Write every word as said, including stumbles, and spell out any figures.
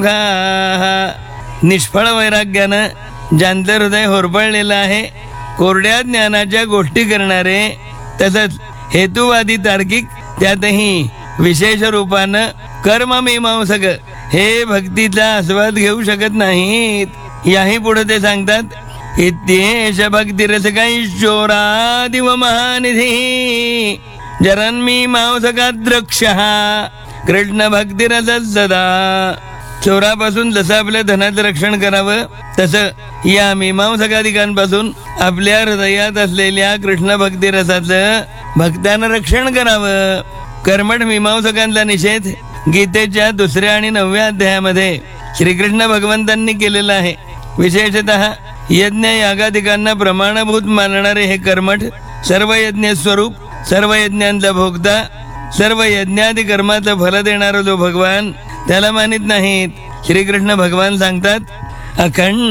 निष्फळ वैराग्यानं ज्यांचं हृदय होरपळलेलं आहे, कोरड्या ज्ञानाच्या गोष्टी करणारे, तसंच हेतुवादी तार्किक, त्यातही विशेष रूपानं कर्ममीमांसक हे भक्तीचा आस्वाद घेऊ शकत नाहीत. याही पुढे ते सांगतात, इत्येष भक्तिरसकैश्चोरादिव महानिधी जरन्मीमांसका द्रक्षः कृष्ण भक्तिरस सदा. चोरापासून जसं आपल्या धनाचं रक्षण करावं, तसं या मीमांसकादिकांपासून आपल्या हृदयात असलेल्या कृष्ण भक्तिरसाचं भक्तानं रक्षण करावं. कर्मठ मीमांसकांचा निषेध गीतेच्या दुसऱ्या आणि नवव्या अध्यायामध्ये श्रीकृष्ण भगवंतांनी केलेला आहे. विशेषतः यज्ञ यागादिकांना प्रमाणभूत मानणारे हे कर्मठ, सर्व यज्ञ स्वरूप, सर्व यज्ञांचा भोगता, सर्व यज्ञादी कर्माचं फल देणारा जो भगवान, त्याला मानित नाहीत. श्रीकृष्ण भगवान सांगतात, अखंड